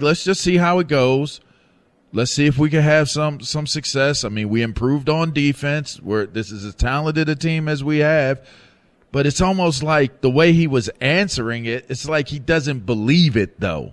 let's just see how it goes. Let's see if we can have some success. I mean, we improved on defense. This is as talented a team as we have. But it's almost like the way he was answering it, it's like he doesn't believe it, though.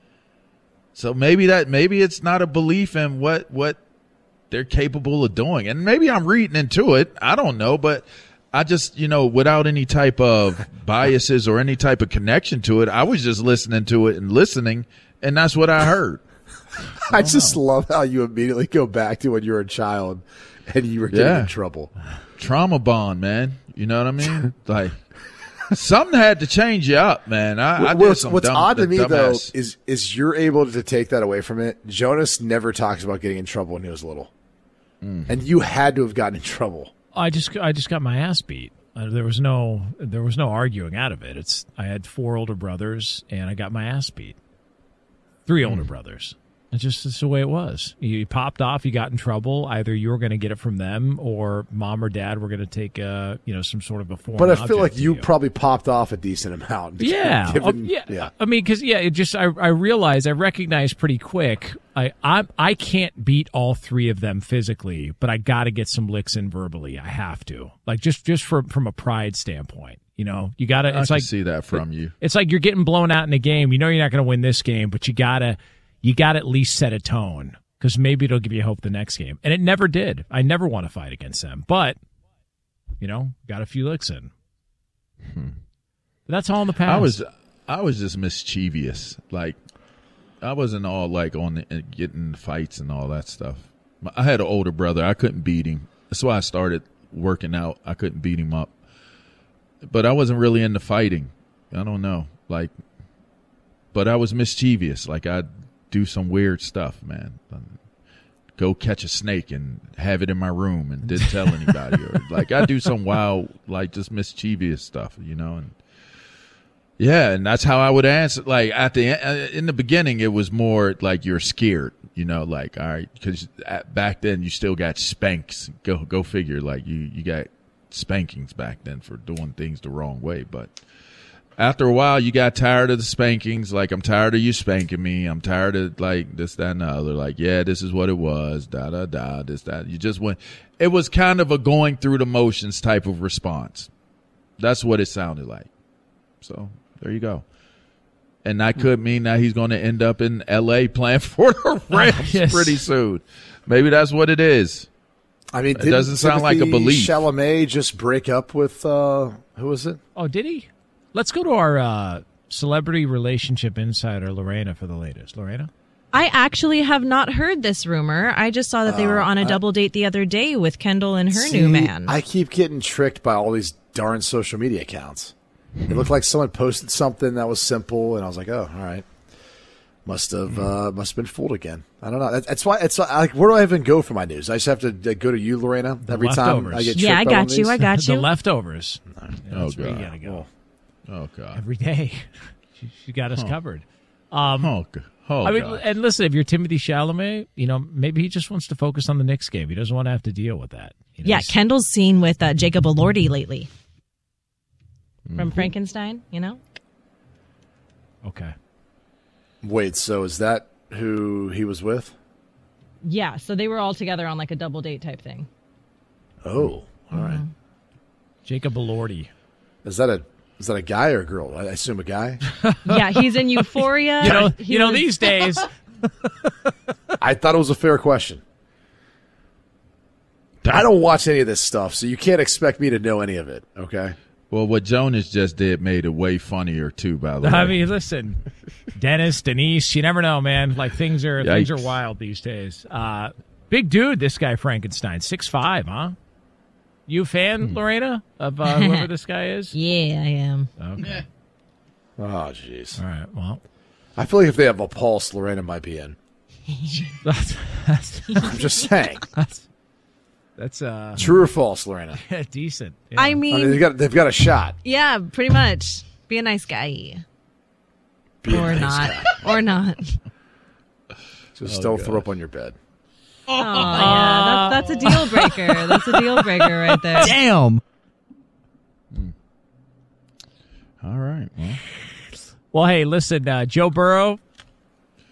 So maybe it's not a belief in what they're capable of doing. And maybe I'm reading into it. I don't know, but I just, without any type of biases or any type of connection to it, I was just listening to it and listening, and that's what I heard. I just love how you immediately go back to when you were a child and you were getting in trouble. Trauma bond, man. You know what I mean? Like, something had to change you up, man. What's odd to me, though, is you're able to take that away from it. Jonas never talks about getting in trouble when he was little. And you had to have gotten in trouble. I just got my ass beat. There was no arguing out of it. I had 4 older brothers, and I got my ass beat. 3 older brothers. It's the way it was. You popped off, you got in trouble. Either you were going to get it from them, or mom or dad were going to take some sort of a foreign But I feel like object you probably popped off a decent amount. Yeah, yeah. I mean, because I recognize pretty quick. I can't beat all 3 of them physically, but I got to get some licks in verbally. I have to, like just from a pride standpoint. You got to. It's I like see that from you. It's like you're getting blown out in a game. You're not going to win this game, but you got to at least set a tone, because maybe it'll give you hope the next game. And it never did. I never want to fight against them, but got a few licks in. That's all in the past. I was just mischievous. Like, I wasn't all like on getting fights and all that stuff. I had an older brother. I couldn't beat him. That's why I started working out. I couldn't beat him up. But I wasn't really into fighting. I don't know. But I was mischievous. Like, I'd do some weird stuff, man. Go catch a snake and have it in my room and didn't tell anybody. Or I do some wild, just mischievous stuff, and yeah, and that's how I would answer. Like, at the end, in the beginning, it was more like you're scared, all right, because back then you still got spanks. Go figure. Like, you got spankings back then for doing things the wrong way, but after a while, you got tired of the spankings. Like, I'm tired of you spanking me. I'm tired of, this, that, and the other. Like, yeah, this is what it was. Da-da-da, this, that. You just went. It was kind of a going through the motions type of response. That's what it sounded like. So, there you go. And that could mean that he's going to end up in L.A. playing for the Rams pretty soon. Maybe that's what it is. I mean, it doesn't sound like a belief. Chalamet just break up with, who was it? Oh, did he? Let's go to our celebrity relationship insider, Lorena, for the latest. Lorena? I actually have not heard this rumor. I just saw that they were on a double date the other day with Kendall and her new man. I keep getting tricked by all these darn social media accounts. It looked like someone posted something that was simple, and I was like, oh, all right. Must have been fooled again. I don't know. That's why it's like, where do I even go for my news? I just have to go to you, Lorena, every time I get tricked. Yeah, I got you. The leftovers. Oh, God. Where you gotta go. Oh, God. Every day. She got us covered. I mean, God. And listen, if you're Timothy Chalamet, maybe he just wants to focus on the Knicks game. He doesn't want to have to deal with that. Yeah, Kendall's seen with Jacob Elordi lately. From Frankenstein, Okay. Wait, so is that who he was with? Yeah, so they were all together on a double date type thing. Oh, all right. Jacob Elordi. Is that a guy or a girl? I assume a guy. Yeah, he's in Euphoria. These days. I thought it was a fair question. I don't watch any of this stuff, so you can't expect me to know any of it, okay? Well, what Jonas just did made it way funnier, too, by the way. I mean, listen, Denise, you never know, man. Things are wild these days. Big dude, this guy Frankenstein, 6'5", huh? You a fan, Lorena, of whoever this guy is? Yeah, I am. Okay. Oh, jeez. All right, well. I feel like if they have a pulse, Lorena might be in. I'm just saying. That's true or false, Lorena? Decent. Yeah. I mean, they've got a shot. Yeah, pretty much. Be a nice guy. Or not. Just don't throw up on your bed. Oh, yeah, that's a deal breaker. That's a deal breaker right there. Damn. All right. Well, hey, listen, Joe Burrow